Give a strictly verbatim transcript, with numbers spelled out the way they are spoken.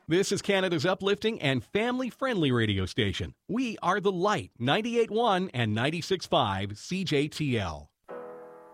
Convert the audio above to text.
This is Canada's uplifting and family-friendly radio station. We are The Light, ninety-eight point one and ninety-six point five C J T L.